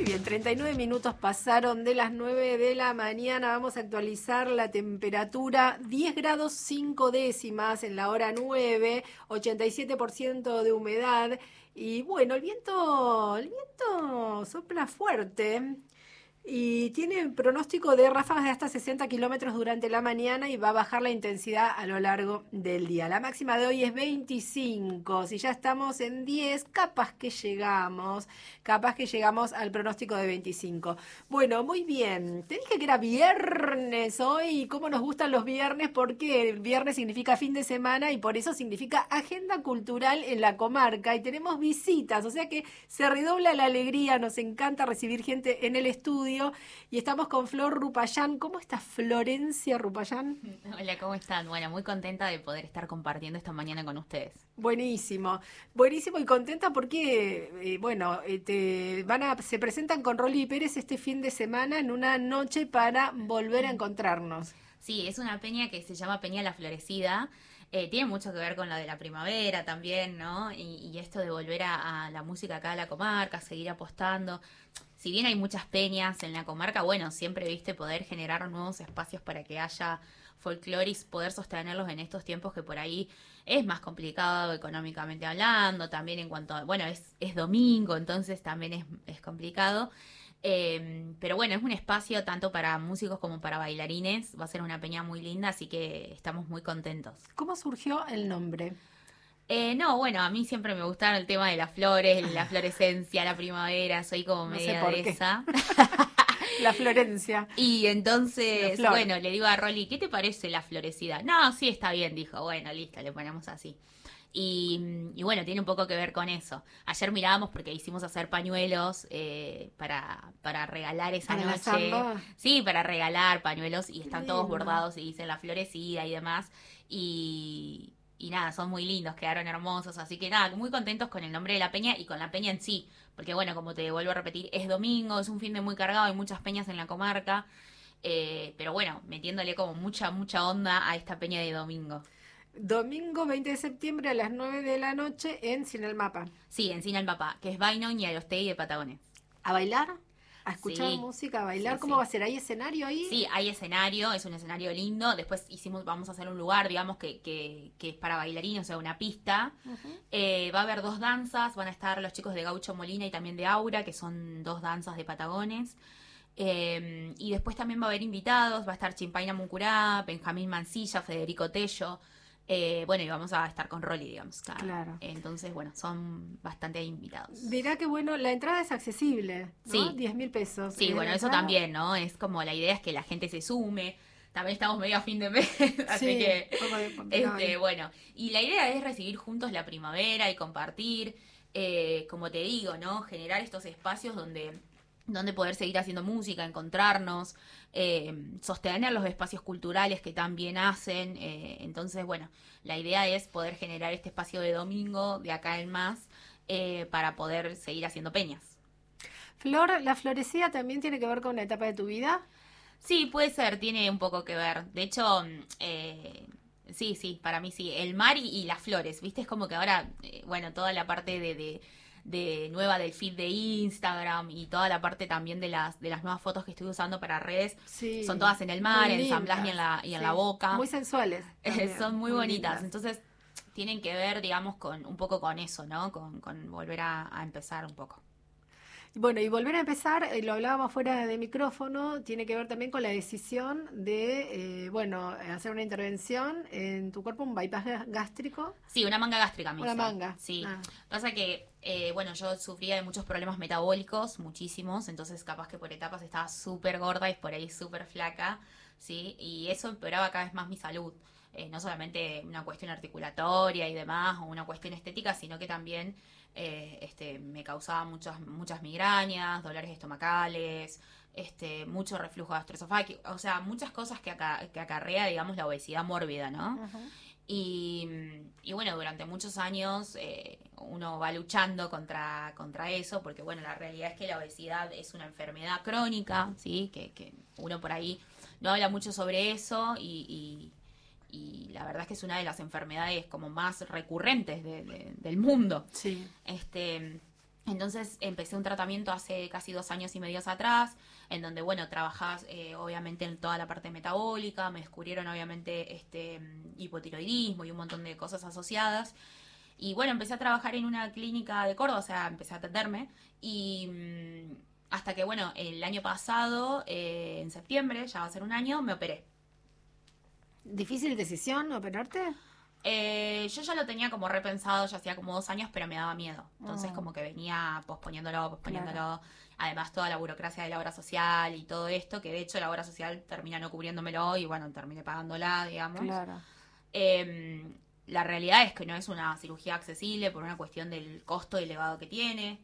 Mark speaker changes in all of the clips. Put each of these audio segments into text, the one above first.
Speaker 1: Muy bien, 39 minutos pasaron de las 9 de la mañana. Vamos a actualizar la temperatura. 10 grados 5 décimas en la hora 9, 87% de humedad. Y bueno, el viento sopla fuerte. Y tiene pronóstico de ráfagas de hasta 60 kilómetros durante la mañana y va a bajar la intensidad a lo largo del día. La máxima de hoy es 25. Si ya estamos en 10, capaz que llegamos al pronóstico de 25. Bueno, muy bien. Te dije que era viernes hoy. ¿Cómo nos gustan los viernes? Porque el viernes significa fin de semana y por eso significa agenda cultural en la comarca. Y tenemos visitas, o sea que se redobla la alegría. Nos encanta recibir gente en el estudio. Y estamos con Flor Rupayán. ¿Cómo está Florencia Rupayán?
Speaker 2: Hola, ¿cómo están? Bueno, muy contenta de poder estar compartiendo esta mañana con ustedes.
Speaker 1: Buenísimo, buenísimo y contenta porque, se presentan con Rolly Pérez este fin de semana en una noche para volver a encontrarnos.
Speaker 2: Sí, es una peña que se llama Peña La Florecida. Tiene mucho que ver con lo de la primavera también, ¿no? Y esto de volver a la música acá a la comarca, seguir apostando. Si bien hay muchas peñas en la comarca, bueno, siempre, viste, poder generar nuevos espacios para que haya folclore y poder sostenerlos en estos tiempos que por ahí es más complicado económicamente hablando, también en cuanto a, bueno, es domingo, entonces también es complicado. Pero bueno, es un espacio tanto para músicos como para bailarines, va a ser una peña muy linda, así que estamos muy contentos.
Speaker 1: ¿Cómo surgió el nombre?
Speaker 2: No, bueno, a mí siempre me gustaron el tema de las flores, la florescencia, la primavera, soy como media de esa.
Speaker 1: La Florencia.
Speaker 2: Y entonces, bueno, le digo a Rolly, ¿qué te parece la florecida? No, sí, está bien, dijo. Bueno, listo, le ponemos así. Y bueno, tiene un poco que ver con eso. Ayer mirábamos porque hicimos hacer pañuelos para regalar esa noche. Sí, para regalar pañuelos y están todos bordados y dicen la florecida y demás. Y nada, son muy lindos, quedaron hermosos, así que nada, muy contentos con el nombre de la peña y con la peña en sí, porque bueno, como te vuelvo a repetir, es domingo, es un fin de muy cargado, hay muchas peñas en la comarca, pero bueno, metiéndole como mucha onda a esta peña de domingo.
Speaker 1: Domingo 20 de septiembre a las 9 de la noche en Sin el Mapa.
Speaker 2: Sí, en Sin el Mapa, que es Bainon y Arostegui de Patagones.
Speaker 1: ¿A bailar? ¿A escuchar música, a bailar? ¿Cómo va a ser? ¿Hay escenario ahí?
Speaker 2: Sí, hay escenario, es un escenario lindo. Después vamos a hacer un lugar, digamos, que es para bailarines, o sea, una pista. Va a haber 2 danzas, van a estar los chicos de Gaucho Molina y también de Aura, que son 2 danzas de Patagones. Y después también va a haber invitados, va a estar Chimpaina Mucurá, Benjamín Mancilla, Federico Tello. Bueno, y vamos a estar con Rolly, digamos.
Speaker 1: Claro.
Speaker 2: Entonces, bueno, son bastante invitados.
Speaker 1: Mirá que bueno, la entrada es accesible, ¿no?
Speaker 2: Sí.
Speaker 1: 10.000 pesos.
Speaker 2: Sí, bueno, eso también, ¿no? Es como la idea es que la gente se sume. También estamos medio a fin de mes, así que, bueno. Y la idea es recibir juntos la primavera y compartir, como te digo, ¿no? Generar estos espacios donde poder seguir haciendo música, encontrarnos, sostener los espacios culturales que también hacen. Entonces, bueno, la idea es poder generar este espacio de domingo, de acá en más, para poder seguir haciendo peñas.
Speaker 1: Flor, ¿la florecida también tiene que ver con una etapa de tu vida?
Speaker 2: Sí, puede ser, tiene un poco que ver. De hecho, sí, para mí sí. El mar y las flores, ¿viste? Es como que ahora, bueno, toda la parte de nueva del feed de Instagram y toda la parte también de las nuevas fotos que estoy usando para redes, son todas en el mar, en San Blas y en la Boca.
Speaker 1: Muy sensuales.
Speaker 2: Son muy bonitas. Lindas. Entonces, tienen que ver, digamos, un poco con eso, ¿no? Con volver a empezar un poco.
Speaker 1: Bueno, y volver a empezar, lo hablábamos fuera de micrófono, tiene que ver también con la decisión de, hacer una intervención en tu cuerpo, un bypass gástrico.
Speaker 2: Sí, una manga gástrica me hizo.
Speaker 1: Una manga.
Speaker 2: Sí. Pasa que, yo sufría de muchos problemas metabólicos, muchísimos, entonces capaz que por etapas estaba súper gorda y por ahí súper flaca, ¿sí? Y eso empeoraba cada vez más mi salud. No solamente una cuestión articulatoria y demás, o una cuestión estética, sino que también me causaba muchas migrañas, dolores estomacales, mucho reflujo gastroesofágico, o sea, muchas cosas que acarrea, digamos, la obesidad mórbida, ¿no? Uh-huh. Y bueno, durante muchos años uno va luchando contra eso, porque bueno, la realidad es que la obesidad es una enfermedad crónica, ¿sí? Que uno por ahí no habla mucho sobre eso y la verdad es que es una de las enfermedades como más recurrentes del mundo.
Speaker 1: Sí.
Speaker 2: Entonces empecé un tratamiento hace casi 2 años y medio atrás, en donde, bueno, trabajás obviamente en toda la parte metabólica, me descubrieron obviamente hipotiroidismo y un montón de cosas asociadas. Y bueno, empecé a trabajar en una clínica de Córdoba, o sea, empecé a atenderme. Y hasta que, bueno, el año pasado, en septiembre, ya va a ser un año, me operé.
Speaker 1: ¿Difícil decisión operarte?
Speaker 2: Yo ya lo tenía como repensado, ya hacía como 2 años, pero me daba miedo. Entonces como que venía posponiéndolo.
Speaker 1: Claro.
Speaker 2: Además toda la burocracia de la obra social y todo esto, que de hecho la obra social termina no cubriéndomelo y bueno, terminé pagándola, digamos.
Speaker 1: Claro.
Speaker 2: La realidad es que no es una cirugía accesible por una cuestión del costo elevado que tiene.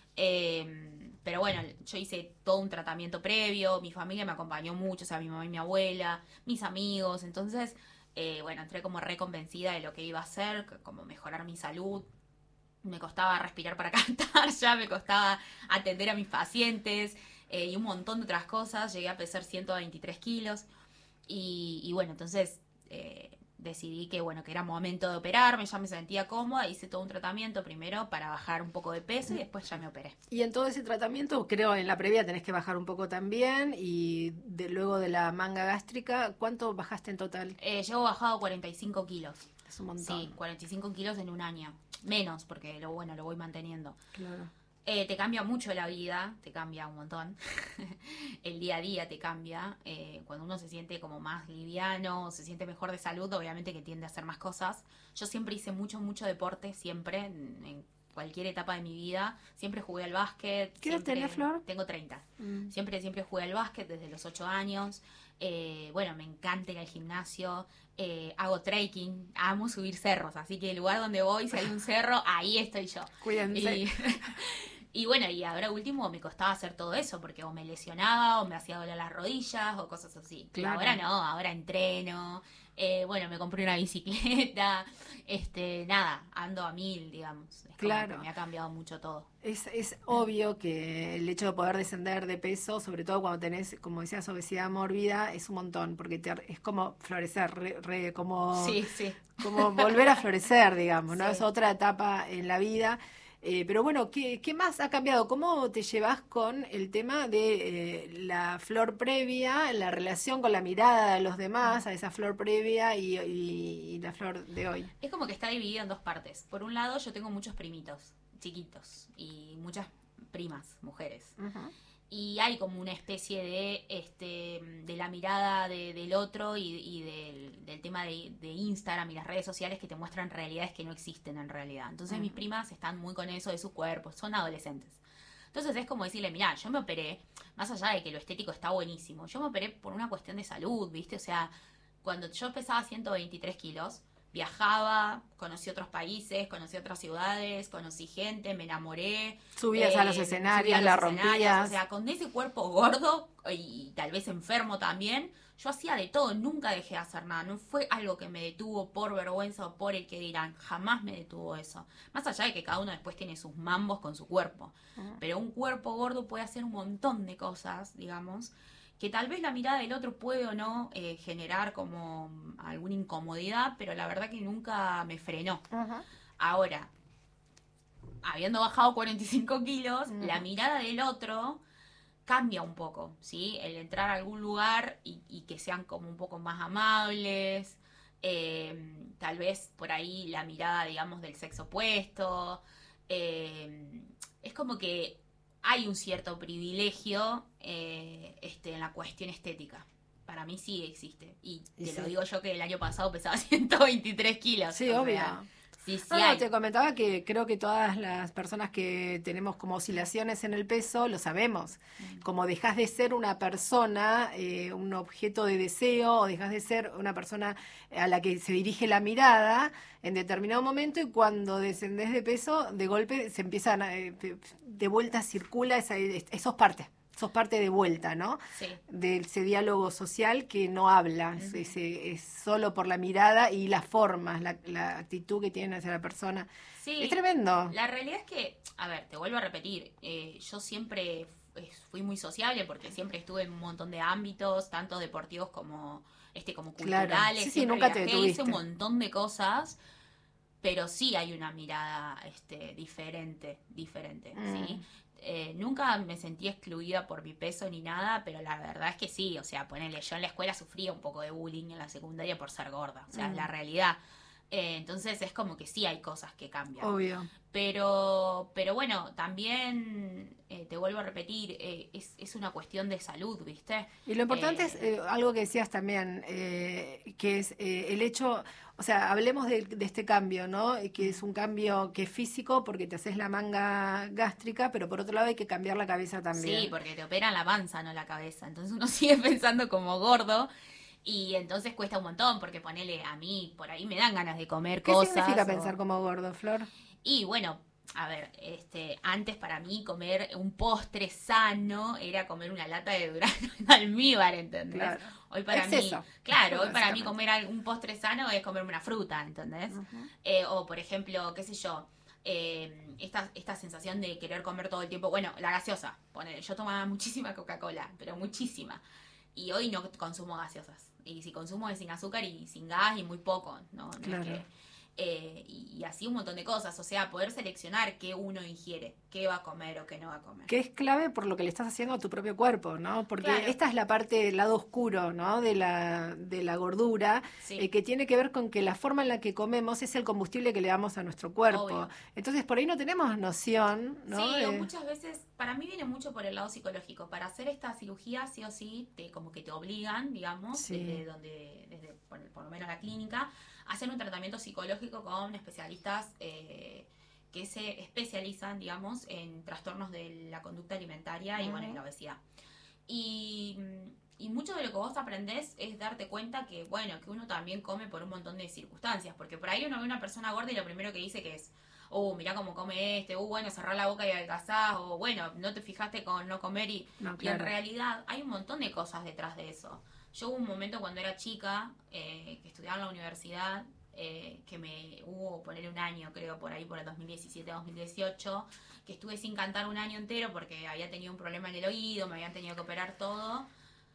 Speaker 2: Pero bueno, yo hice todo un tratamiento previo, mi familia me acompañó mucho, o sea, mi mamá y mi abuela, mis amigos, entonces, bueno, entré como reconvencida de lo que iba a hacer, como mejorar mi salud. Me costaba respirar para cantar, ya me costaba atender a mis pacientes y un montón de otras cosas. Llegué a pesar 123 kilos y bueno, entonces decidí que bueno, que era momento de operarme, ya me sentía cómoda, hice todo un tratamiento primero para bajar un poco de peso y después ya me operé.
Speaker 1: Y en todo ese tratamiento, creo en la previa tenés que bajar un poco también y luego de la manga gástrica, ¿cuánto bajaste en total?
Speaker 2: Llevo bajado 45 kilos.
Speaker 1: Es un montón.
Speaker 2: Sí, 45 kilos en un año. Menos, porque lo voy manteniendo.
Speaker 1: Claro.
Speaker 2: Te cambia mucho la vida, te cambia un montón. El día a día te cambia. Cuando uno se siente como más liviano, se siente mejor de salud, obviamente que tiende a hacer más cosas. Yo siempre hice mucho deporte, siempre, en cualquier etapa de mi vida. Siempre jugué al básquet.
Speaker 1: ¿Qué edad tenés, Flor?
Speaker 2: Tengo 30. Siempre jugué al básquet desde los 8 años. Bueno, me encanta ir al gimnasio. Hago trekking, amo subir cerros, así que el lugar donde voy, si hay un cerro, ahí estoy yo.
Speaker 1: Cuídense.
Speaker 2: Y bueno, y ahora último me costaba hacer todo eso, porque o me lesionaba, o me hacía doler las rodillas, o cosas así.
Speaker 1: Claro.
Speaker 2: Y ahora no, ahora entreno, bueno, me compré una bicicleta, nada, ando a 1000, digamos. Es como
Speaker 1: Claro.
Speaker 2: que me ha cambiado mucho todo.
Speaker 1: Es obvio que el hecho de poder descender de peso, sobre todo cuando tenés, como decías, obesidad mórbida, es un montón, porque es como florecer, como,
Speaker 2: Sí, sí.
Speaker 1: como volver a florecer, digamos, ¿no?
Speaker 2: Sí.
Speaker 1: Es otra etapa en la vida. Pero bueno, ¿qué más ha cambiado? ¿Cómo te llevas con el tema de la flor previa, la relación con la mirada de los demás, a esa flor previa y la flor de hoy?
Speaker 2: Es como que está dividido en dos partes. Por un lado, yo tengo muchos primitos chiquitos y muchas primas, mujeres.
Speaker 1: Uh-huh.
Speaker 2: Y hay como una especie de la mirada del otro y del tema de Instagram y las redes sociales que te muestran realidades que no existen en realidad. Entonces mis primas están muy con eso de su cuerpo, son adolescentes. Entonces es como decirle, mirá, yo me operé, más allá de que lo estético está buenísimo, yo me operé por una cuestión de salud, ¿viste? O sea, cuando yo pesaba 123 kilos, viajaba, conocí otros países, conocí otras ciudades, conocí gente, me enamoré.
Speaker 1: Subías a los escenarios, la rompías.
Speaker 2: O sea, con ese cuerpo gordo y tal vez enfermo también, yo hacía de todo, nunca dejé de hacer nada. No fue algo que me detuvo por vergüenza o por el que dirán. Jamás me detuvo eso. Más allá de que cada uno después tiene sus mambos con su cuerpo. Pero un cuerpo gordo puede hacer un montón de cosas, digamos, que tal vez la mirada del otro puede o no generar como alguna incomodidad, pero la verdad que nunca me frenó.
Speaker 1: Uh-huh.
Speaker 2: Ahora, habiendo bajado 45 kilos, la mirada del otro cambia un poco, ¿sí? El entrar a algún lugar y que sean como un poco más amables, tal vez por ahí la mirada, digamos, del sexo opuesto, es como que hay un cierto privilegio en la cuestión estética. Para mí sí existe. Y te
Speaker 1: sí.
Speaker 2: lo digo yo que el año pasado pesaba 123 kilos.
Speaker 1: Sí, obvio.
Speaker 2: Sí, sí
Speaker 1: No, te comentaba que creo que todas las personas que tenemos como oscilaciones en el peso lo sabemos. Como dejás de ser una persona, un objeto de deseo, o dejás de ser una persona a la que se dirige la mirada en determinado momento, y cuando descendés de peso, de golpe se empiezan, de vuelta circula, sos parte de vuelta, ¿no?
Speaker 2: Sí.
Speaker 1: De ese diálogo social que no habla, es solo por la mirada y las formas, la actitud que tienen hacia la persona.
Speaker 2: Sí,
Speaker 1: es tremendo.
Speaker 2: La realidad es que, a ver, te vuelvo a repetir, yo siempre fui muy sociable porque siempre estuve en un montón de ámbitos, tanto deportivos como culturales.
Speaker 1: Claro. Sí,
Speaker 2: siempre
Speaker 1: nunca te
Speaker 2: viajé,
Speaker 1: detuviste.
Speaker 2: hice un montón de cosas. pero sí hay una mirada diferente, ¿sí? Nunca me sentí excluida por mi peso ni nada, pero la verdad es que sí, o sea, ponele, yo en la escuela sufría un poco de bullying en la secundaria por ser gorda, o sea, la realidad. Entonces es como que sí hay cosas que cambian.
Speaker 1: Obvio.
Speaker 2: Pero bueno, también te vuelvo a repetir, es una cuestión de salud, ¿viste?
Speaker 1: Y lo importante es algo que decías también, que es el hecho, o sea, hablemos de este cambio, ¿no? Que es un cambio que es físico porque te haces la manga gástrica, pero por otro lado hay que cambiar la cabeza también.
Speaker 2: Sí, porque te operan la panza, no la cabeza. Entonces uno sigue pensando como gordo. Y entonces cuesta un montón, porque ponele a mí, por ahí me dan ganas de comer cosas.
Speaker 1: ¿Qué significa pensar como gordo, Flor?
Speaker 2: Y bueno, a ver, antes para mí comer un postre sano era comer una lata de durazno en almíbar, ¿entendés?
Speaker 1: Claro.
Speaker 2: Hoy para
Speaker 1: Exceso.
Speaker 2: mí, claro, hoy para mí comer un postre sano es comerme una fruta, ¿entendés? O por ejemplo, qué sé yo, esta sensación de querer comer todo el tiempo, bueno, la gaseosa, ponele, yo tomaba muchísima Coca-Cola, pero muchísima. Y hoy no consumo gaseosas. Y si consumo es sin azúcar y sin gas y muy poco, ¿no?
Speaker 1: Claro.
Speaker 2: Y así un montón de cosas. O sea, poder seleccionar qué uno ingiere, qué va a comer o qué no va a comer.
Speaker 1: Que es clave por lo que le estás haciendo a tu propio cuerpo, ¿no? Porque
Speaker 2: claro.
Speaker 1: Esta es la parte, el lado oscuro, ¿no? De la gordura,
Speaker 2: sí.
Speaker 1: Que tiene que ver con que la forma en la que comemos es el combustible que le damos a nuestro cuerpo.
Speaker 2: Obvio.
Speaker 1: Entonces, por ahí no tenemos noción, ¿no?
Speaker 2: Sí, muchas veces, para mí viene mucho por el lado psicológico. Para hacer esta cirugía, sí o sí, como que te obligan, digamos,
Speaker 1: Sí.
Speaker 2: desde por lo menos la clínica, a hacer un tratamiento psicológico con especialistas que se especializan, digamos, en trastornos de la conducta alimentaria y, bueno, y la obesidad. Y mucho de lo que vos aprendés es darte cuenta que, bueno, que uno también come por un montón de circunstancias, porque por ahí uno ve una persona gorda y lo primero que dice que es, mirá cómo come bueno, cerrá la boca y adelgazás, o bueno, no te fijaste con no comer
Speaker 1: No, claro.
Speaker 2: Y en realidad hay un montón de cosas detrás de eso. Yo hubo un momento cuando era chica, que estudiaba en la universidad, que hubo poner un año, creo, por ahí, por el 2017-2018, que estuve sin cantar un año entero porque había tenido un problema en el oído, me habían tenido que operar todo.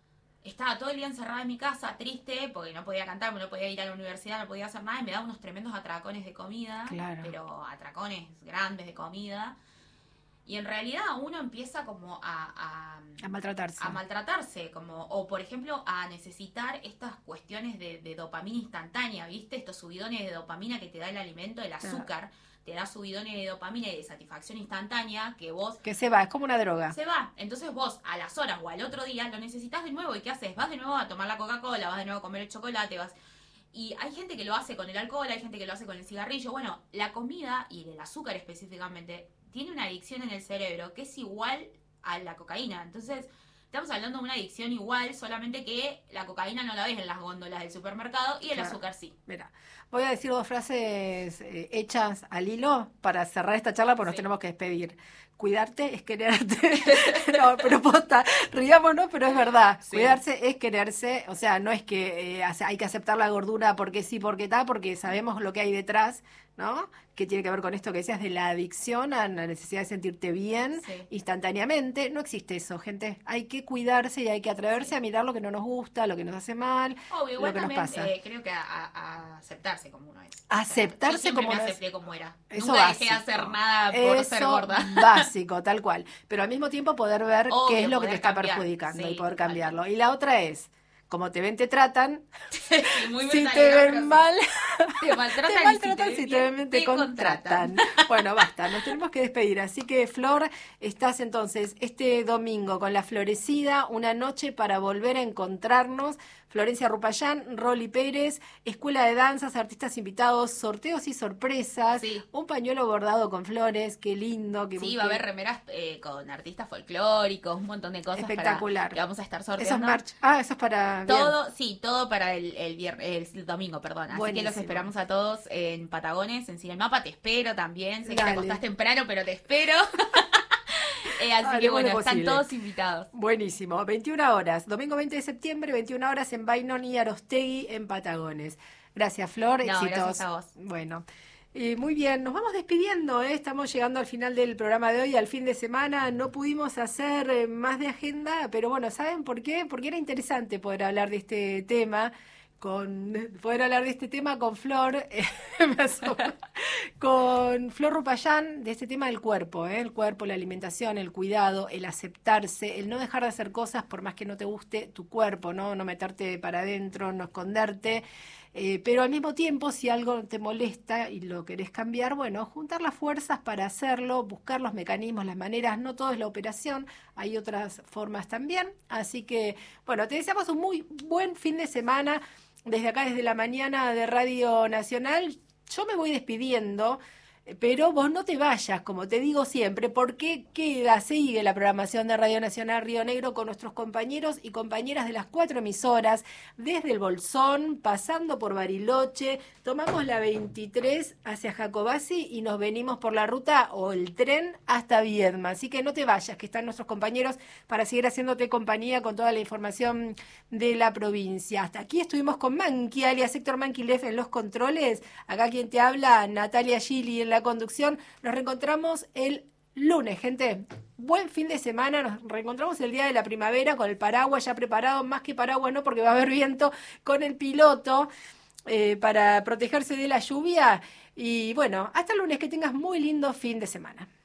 Speaker 2: Estaba todo el día encerrada en mi casa, triste, porque no podía cantar, no podía ir a la universidad, no podía hacer nada, y me daba unos tremendos atracones de comida,
Speaker 1: claro.
Speaker 2: Pero atracones grandes de comida. Y en realidad uno empieza como a
Speaker 1: maltratarse.
Speaker 2: A maltratarse, o por ejemplo a necesitar estas cuestiones de dopamina instantánea, ¿viste? Estos subidones de dopamina que te da el alimento, el azúcar, te da subidones de dopamina y de satisfacción instantánea que vos...
Speaker 1: Que se va, es como una droga.
Speaker 2: Se va, entonces vos a las horas o al otro día lo necesitas de nuevo, ¿y qué haces? Vas de nuevo a tomar la Coca-Cola, vas de nuevo a comer el chocolate, vas... Y hay gente que lo hace con el alcohol, hay gente que lo hace con el cigarrillo. Bueno, la comida y el azúcar específicamente tiene una adicción en el cerebro que es igual a la cocaína. Entonces, estamos hablando de una adicción igual, solamente que la cocaína no la ves en las góndolas del supermercado y el azúcar sí.
Speaker 1: Mira, voy a decir dos frases hechas al hilo para cerrar esta charla porque nos tenemos que despedir. Cuidarte es quererte. No, pero posta, riámonos, pero es verdad. Sí. Cuidarse es quererse, o sea, no es que hay que aceptar la gordura porque sí, porque está, porque sabemos lo que hay detrás, ¿no? Que tiene que ver con esto que decías de la adicción a la necesidad de sentirte bien instantáneamente. No existe eso, gente. Hay que cuidarse y hay que atreverse a mirar lo que no nos gusta, lo que nos hace mal,
Speaker 2: obvio, igual
Speaker 1: lo que
Speaker 2: también,
Speaker 1: nos pasa.
Speaker 2: Creo que a aceptarse como uno es.
Speaker 1: Aceptarse como
Speaker 2: uno es. Yo siempre me acepté como era. Nunca dejé de hacer nada por ser gorda.
Speaker 1: Básico, tal cual. Pero al mismo tiempo poder ver qué es lo que te está
Speaker 2: cambiar,
Speaker 1: perjudicando y poder cambiarlo. Y la otra es, como te ven, te tratan.
Speaker 2: Sí, muy
Speaker 1: si te ven mal,
Speaker 2: te maltratan,
Speaker 1: si te ven, te contratan. Bueno, basta, nos tenemos que despedir. Así que, Flor, estás entonces este domingo con La Florecida, una noche para volver a encontrarnos. Florencia Rupayán, Roli Pérez, escuela de danzas, artistas invitados, sorteos y sorpresas, un pañuelo bordado con flores, qué lindo.
Speaker 2: Sí, va a haber remeras con artistas folclóricos, un montón de cosas
Speaker 1: espectacular.
Speaker 2: Que vamos a estar sorteando.
Speaker 1: Eso es merch. Eso es para...
Speaker 2: Todo, bien. Sí, todo para el domingo, perdón. Así
Speaker 1: buenísimo.
Speaker 2: Que los esperamos a todos en Patagones, en Cine el Mapa, te espero también, sé que te acostás temprano, pero te espero. Así que bueno, están todos invitados.
Speaker 1: Buenísimo, 21 horas, domingo 20 de septiembre, 21 horas en Bainon y Arostegui en Patagones. Gracias, Flor, éxitos.
Speaker 2: Gracias a vos.
Speaker 1: Bueno, muy bien, nos vamos despidiendo, estamos llegando al final del programa de hoy, al fin de semana. No pudimos hacer más de agenda, pero bueno, ¿saben por qué? Porque era interesante poder hablar de este tema poder hablar de este tema con Flor, me asoma, con Flor Rupayán, de este tema del cuerpo, el cuerpo, la alimentación, el cuidado, el aceptarse, el no dejar de hacer cosas por más que no te guste tu cuerpo, no meterte para adentro, no esconderte. Pero al mismo tiempo, si algo te molesta y lo querés cambiar, bueno, juntar las fuerzas para hacerlo, buscar los mecanismos, las maneras, no todo es la operación, hay otras formas también. Así que, bueno, te deseamos un muy buen fin de semana desde acá, desde la mañana de Radio Nacional. Yo me voy despidiendo, pero vos no te vayas, como te digo siempre, porque sigue la programación de Radio Nacional Río Negro con nuestros compañeros y compañeras de las 4 emisoras, desde el Bolsón, pasando por Bariloche, tomamos la 23 hacia Jacobasi y nos venimos por la ruta o el tren hasta Viedma. Así que no te vayas, que están nuestros compañeros para seguir haciéndote compañía con toda la información de la provincia. Hasta aquí estuvimos con Manqui, alias Héctor Manquilef en los controles. Acá quien te habla, Natalia Gili en la conducción. Nos reencontramos el lunes, gente. Buen fin de semana. Nos reencontramos el día de la primavera con el paraguas ya preparado, más que paraguas, no, porque va a haber viento, con el piloto para protegerse de la lluvia. Y bueno, hasta el lunes, que tengas muy lindo fin de semana.